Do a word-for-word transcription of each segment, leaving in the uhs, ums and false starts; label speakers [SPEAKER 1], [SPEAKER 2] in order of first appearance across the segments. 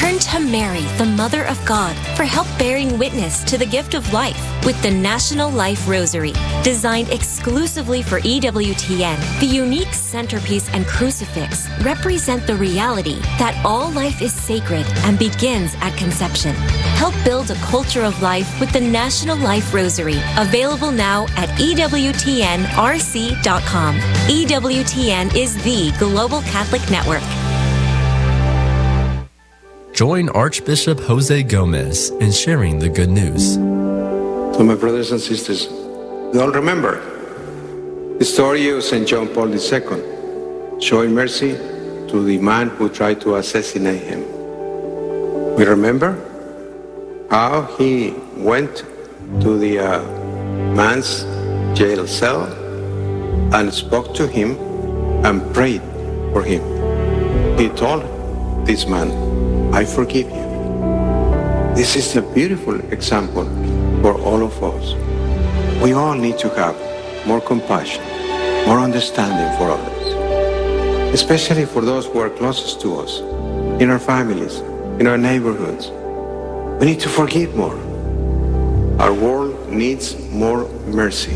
[SPEAKER 1] Turn to Mary, the Mother of God, for help bearing witness to the gift of life with the National Life Rosary. Designed exclusively for E W T N, the unique centerpiece and crucifix represent the reality that all life is sacred and begins at conception. Help build a culture of life with the National Life Rosary, available now at E W T N R C dot com. E W T N is the global Catholic network.
[SPEAKER 2] Join Archbishop Jose Gomez in sharing the good news.
[SPEAKER 3] So my brothers and sisters, we all remember the story of Saint John Paul the Second, showing mercy to the man who tried to assassinate him. We remember how he went to the uh, man's jail cell and spoke to him and prayed for him. He told this man, I forgive you. This is a beautiful example for all of us. We all need to have more compassion, more understanding for others, especially for those who are closest to us, in our families, in our neighborhoods. We need to forgive more. Our world needs more mercy.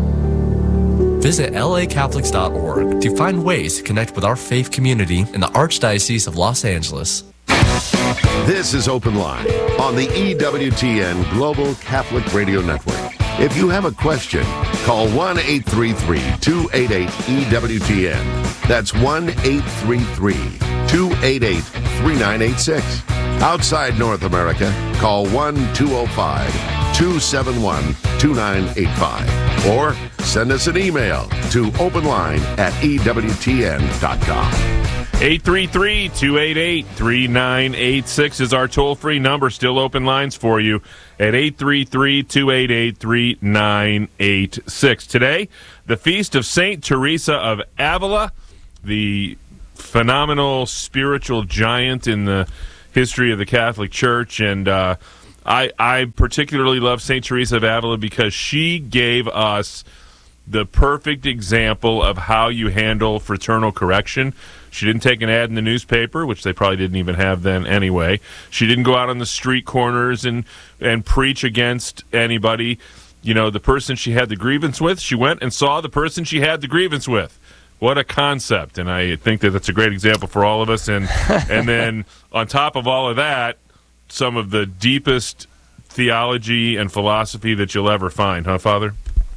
[SPEAKER 2] Visit L A Catholics dot org to find ways to connect with our faith community in the Archdiocese of Los Angeles.
[SPEAKER 4] This is Open Line on the E W T N Global Catholic Radio Network. If you have a question, call one eight three three, two eight eight, E W T N. That's one eight three three, two eight eight, three nine eight six. Outside North America, call one two zero five, two seven one, two nine eight five. Or send us an email to openline at E W T N dot com.
[SPEAKER 5] eight three three, two eight eight, three nine eight six is our toll-free number. Still open lines for you at eight three three, two eight eight, three nine eight six. Today, the feast of Saint Teresa of Avila, the phenomenal spiritual giant in the history of the Catholic Church. And uh, I, I particularly love Saint Teresa of Avila because she gave us the perfect example of how you handle fraternal correction. She didn't take an ad in the newspaper, which they probably didn't even have then anyway. She didn't go out on the street corners and, and preach against anybody. You know, the person she had the grievance with, she went and saw the person she had the grievance with. What a concept. And I think that that's a great example for all of us. And, and then on top of all of that, some of the deepest theology and philosophy that you'll ever find. Huh, Father?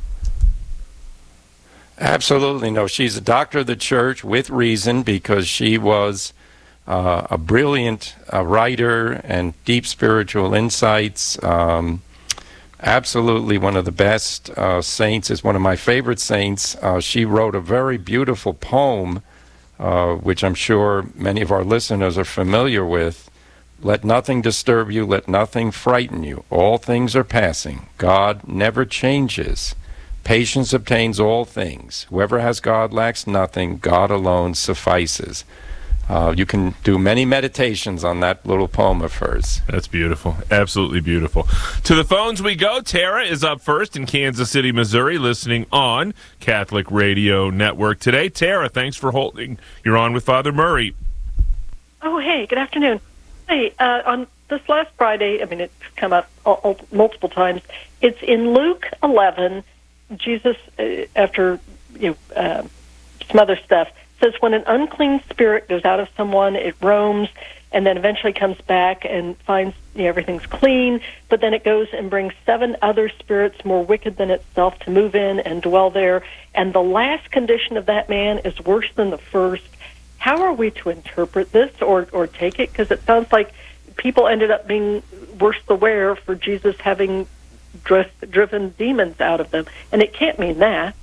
[SPEAKER 6] Absolutely. No, she's a doctor of the church with reason, because she was uh, a brilliant uh, writer and deep spiritual insights. Um, absolutely one of the best uh, saints, is one of my favorite saints. Uh, she wrote a very beautiful poem, uh, which I'm sure many of our listeners are familiar with. Let nothing disturb you, let nothing frighten you. All things are passing. God never changes. Patience obtains all things. Whoever has God lacks nothing. God alone suffices. Uh, you can do many meditations on that little poem of hers.
[SPEAKER 5] That's beautiful. Absolutely beautiful. To the phones we go. Tara is up first in Kansas City, Missouri, listening on Catholic Radio Network today. Tara, thanks for holding. You're on with Father Murray.
[SPEAKER 7] Oh, hey, good afternoon. Hey, uh, on this last Friday, I mean, it's come up all, all, multiple times. It's in Luke eleven. Jesus, uh, after you know, uh, some other stuff, says when an unclean spirit goes out of someone, it roams and then eventually comes back and finds you know, everything's clean, but then it goes and brings seven other spirits more wicked than itself to move in and dwell there, and the last condition of that man is worse than the first. How are we to interpret this or, or take it? Because it sounds like people ended up being worse the wear for Jesus having driven demons out of them, and it can't mean that.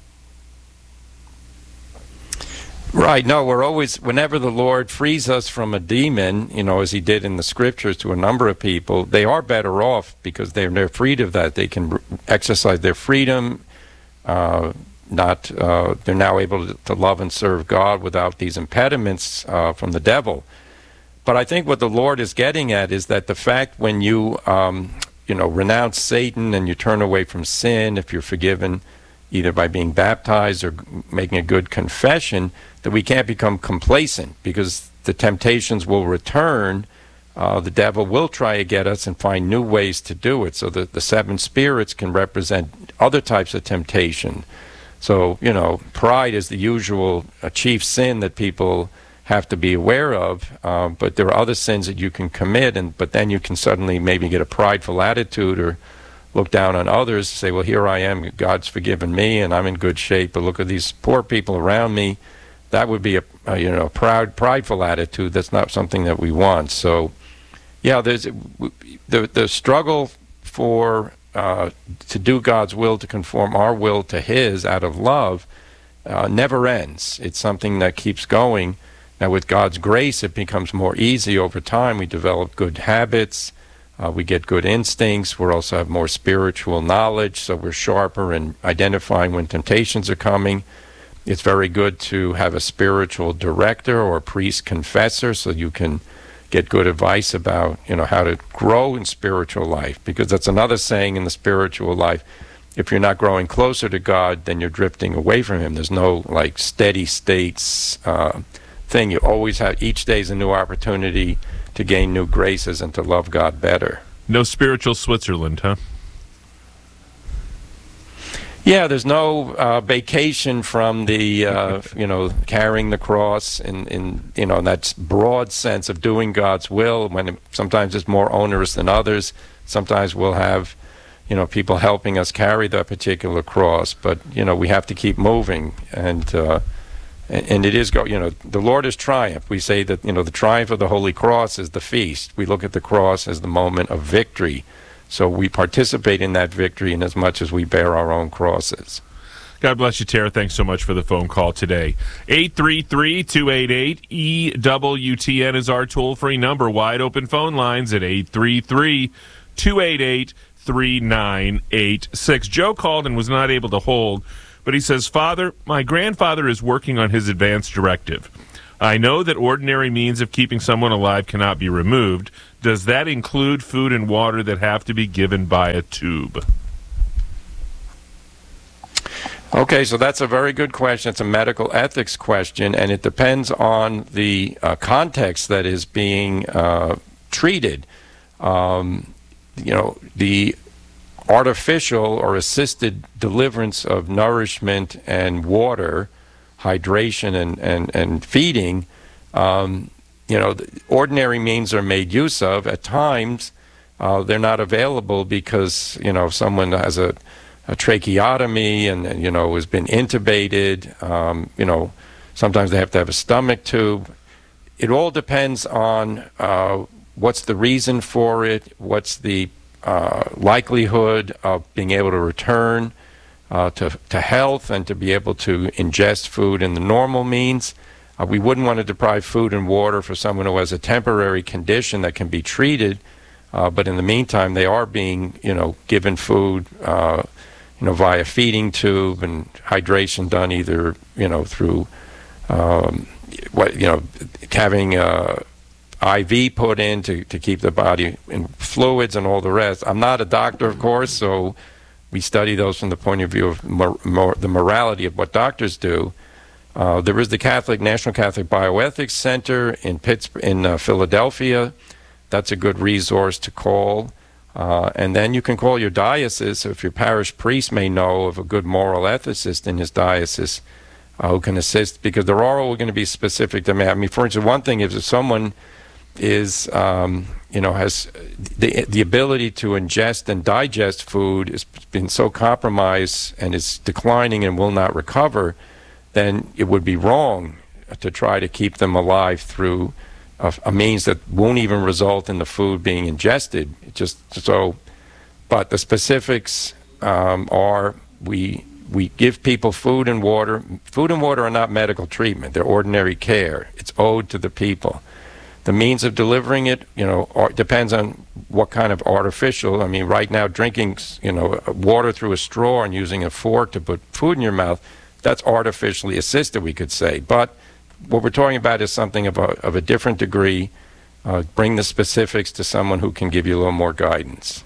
[SPEAKER 6] Right. No, we're always, whenever the Lord frees us from a demon, you know, as he did in the scriptures to a number of people, they are better off because they're, they're freed of that. They can exercise their freedom. Uh, not, uh, they're now able to, to love and serve God without these impediments uh, from the devil. But I think what the Lord is getting at is that the fact when you, um, you know, renounce Satan and you turn away from sin, if you're forgiven either by being baptized or making a good confession, that we can't become complacent, because the temptations will return uh, the devil will try to get us and find new ways to do it. So the, the seven spirits can represent other types of temptation. So, you know, pride is the usual uh, chief sin that people have to be aware of, uh, but there are other sins that you can commit, and but then you can suddenly maybe get a prideful attitude or look down on others, say, well, here I am, God's forgiven me, and I'm in good shape, but look at these poor people around me. That would be a, a you know, proud, prideful attitude. That's not something that we want. So, yeah, there's the the struggle for uh, to do God's will, to conform our will to His out of love, uh, never ends. It's something that keeps going. Now, with God's grace, it becomes more easy over time. We develop good habits. Uh, we get good instincts. We also have more spiritual knowledge, so we're sharper in identifying when temptations are coming. It's very good to have a spiritual director or a priest confessor, so you can get good advice about, you know, how to grow in spiritual life, because that's another saying in the spiritual life. If you're not growing closer to God, then you're drifting away from Him. There's no, like, steady states uh, thing. You always have, each day is a new opportunity to gain new graces and to love God better.
[SPEAKER 5] No spiritual Switzerland, huh?
[SPEAKER 6] Yeah, there's no uh, vacation from the, uh, you know, carrying the cross in, in, you know, in that broad sense of doing God's will, when it, sometimes it's more onerous than others. Sometimes we'll have, you know, people helping us carry that particular cross, but, you know, we have to keep moving, and uh, and it is, go. you know, the Lord is triumph. We say that, you know, the triumph of the Holy Cross is the feast. We look at the cross as the moment of victory. So we participate in that victory in as much as we bear our own crosses.
[SPEAKER 5] God bless you, Tara. Thanks so much for the phone call today. eight three three, two eight eight, E W T N is our toll-free number. Wide open phone lines at eight three three, two eight eight, three nine eight six. Joe called and was not able to hold, but he says, Father, my grandfather is working on his advance directive. I know that ordinary means of keeping someone alive cannot be removed. Does that include food and water that have to be given by a tube?
[SPEAKER 6] Okay, so that's a very good question. It's a medical ethics question, and it depends on the uh, context that is being uh, treated. Um, you know, the artificial or assisted deliverance of nourishment and water, hydration and, and, and feeding, um, you know, ordinary means are made use of. At times, uh, they're not available because, you know, someone has a, a tracheotomy and, and, you know, has been intubated. Um, you know, sometimes they have to have a stomach tube. It all depends on uh, what's the reason for it, what's the uh, likelihood of being able to return uh, to, to health and to be able to ingest food in the normal means. Uh, we wouldn't want to deprive food and water for someone who has a temporary condition that can be treated, uh, but in the meantime, they are being, you know, given food, uh, you know, via feeding tube and hydration done either, you know, through, um, what you know, having uh, I V put in to, to keep the body in fluids and all the rest. I'm not a doctor, of course, so we study those from the point of view of mor- mor- the morality of what doctors do. Uh, there is the Catholic National Catholic Bioethics Center in Pittsburgh, in uh, Philadelphia. That's a good resource to call. Uh, and then you can call your diocese. So if your parish priest may know of a good moral ethicist in his diocese uh, who can assist, because there are all going to be specific demands. I mean, for instance, one thing is if someone is, um, you know, has the the ability to ingest and digest food has been so compromised and is declining and will not recover, then it would be wrong to try to keep them alive through a, a means that won't even result in the food being ingested. It just so, but the specifics um, are we we give people food and water. Food and water are not medical treatment; they're ordinary care. It's owed to the people. The means of delivering it, you know, ar- depends on what kind of artificial. I mean, right now, drinking, you know, water through a straw and using a fork to put food in your mouth, that's artificially assisted, we could say. But what we're talking about is something of a, of a different degree. Uh, bring the specifics to someone who can give you a little more guidance.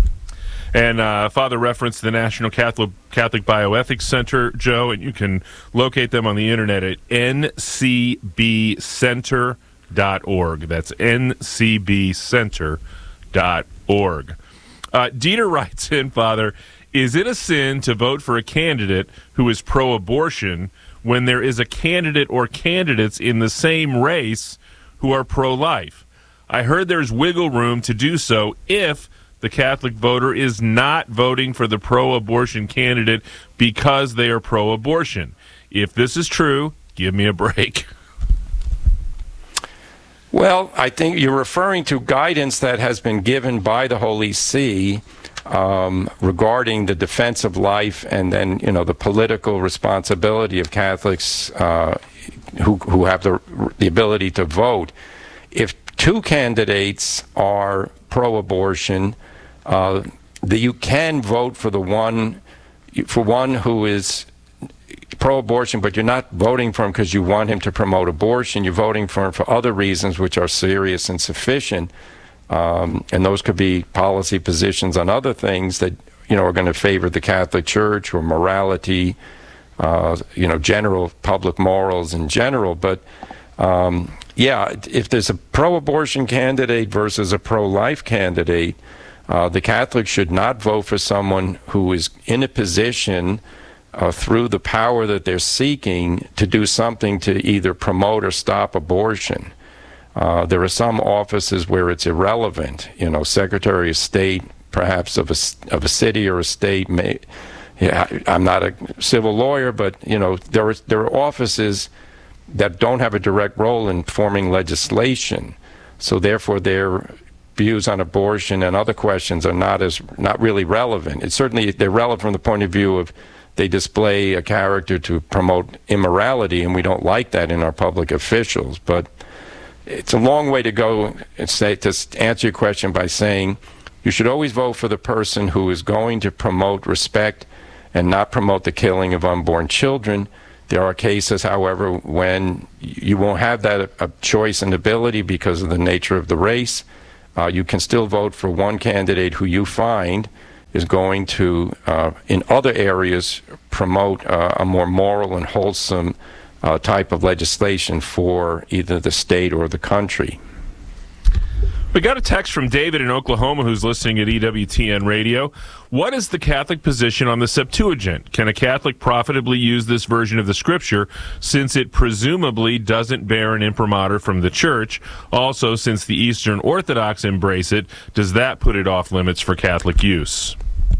[SPEAKER 5] And uh, Father referenced the National Catholic Catholic Bioethics Center, Joe, and you can locate them on the internet at N C B center dot org. That's N C B center dot org. Uh, Dieter writes in, Father, is it a sin to vote for a candidate who is pro-abortion when there is a candidate or candidates in the same race who are pro-life? I heard there's wiggle room to do so if the Catholic voter is not voting for the pro-abortion candidate because they are pro-abortion. If this is true, give me a break.
[SPEAKER 6] Well, I think you're referring to guidance that has been given by the Holy See um, regarding the defense of life, and then, you know, the political responsibility of Catholics uh, who who have the the ability to vote. If two candidates are pro-abortion, uh, the, you can vote for the one for one who is pro-abortion, but you're not voting for him because you want him to promote abortion. You're voting for him for other reasons which are serious and sufficient, um, and those could be policy positions on other things that, you know, are going to favor the Catholic Church or morality, uh, you know, general public morals in general. But um, yeah, if there's a pro-abortion candidate versus a pro-life candidate, uh, the Catholics should not vote for someone who is in a position Uh, through the power that they're seeking to do something to either promote or stop abortion. Uh, there are some offices where it's irrelevant. You know, Secretary of State, perhaps of a, of a city or a state. May, yeah, I'm not a civil lawyer, but, you know, there are, there are offices that don't have a direct role in forming legislation. So therefore, their views on abortion and other questions are not as not really relevant. It's certainly they're relevant from the point of view of they display a character to promote immorality, and we don't like that in our public officials. But it's a long way to go and say, to answer your question by saying you should always vote for the person who is going to promote respect and not promote the killing of unborn children. There are cases, however, when you won't have that a choice and ability because of the nature of the race. Uh, you can still vote for one candidate who you find is going to, uh, in other areas, promote uh, a more moral and wholesome uh, type of legislation for either the state or the country.
[SPEAKER 5] We got a text from David in Oklahoma who's listening at E W T N Radio. What is the Catholic position on the Septuagint? Can a Catholic profitably use this version of the Scripture since it presumably doesn't bear an imprimatur from the Church? Also, since the Eastern Orthodox embrace it, does that put it off limits for Catholic use?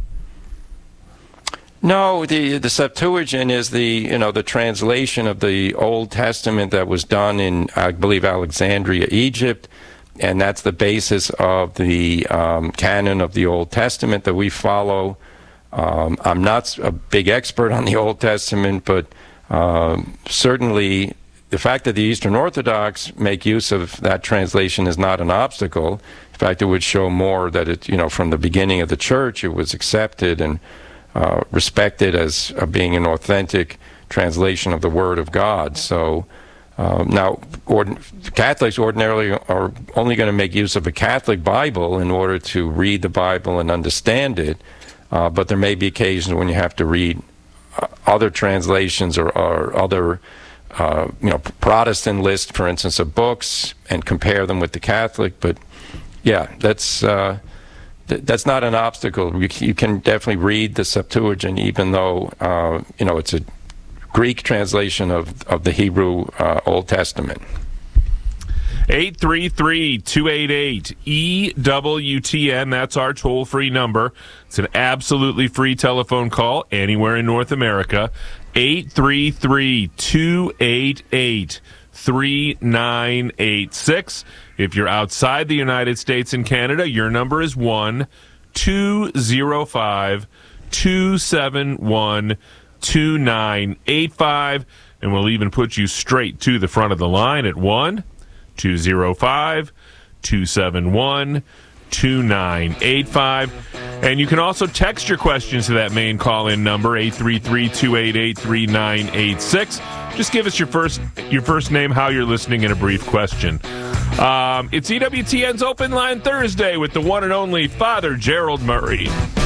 [SPEAKER 6] No, the the Septuagint is the you know the translation of the Old Testament that was done in, I believe, Alexandria, Egypt. And that's the basis of the um, canon of the Old Testament that we follow. Um, I'm not a big expert on the Old Testament, but um, certainly the fact that the Eastern Orthodox make use of that translation is not an obstacle. In fact, it would show more that it, you know, from the beginning of the Church, it was accepted and uh, respected as uh, being an authentic translation of the Word of God. So. Um, now, ord- Catholics ordinarily are only going to make use of a Catholic Bible in order to read the Bible and understand it, uh, but there may be occasions when you have to read uh, other translations or, or other, uh, you know, Protestant lists, for instance, of books, and compare them with the Catholic. But yeah, that's uh, th- that's not an obstacle. You, you can definitely read the Septuagint, even though uh, you know it's a Greek translation of, of the Hebrew uh, Old Testament.
[SPEAKER 5] eight three three, two eight eight, E W T N, that's our toll-free number. It's an absolutely free telephone call anywhere in North America. eight three three, two eight eight, three nine eight six. If you're outside the United States and Canada, your number is one two zero five, two seven one, two nine eight five, and we'll even put you straight to the front of the line at one two zero five, two seven one, two nine eight five. And you can also text your questions to that main call-in number, eight three three, two eight eight, three nine eight six. Just give us your first your first name, how you're listening, and a brief question. Um, it's E W T N's Open Line Thursday with the one and only Father Gerald Murray.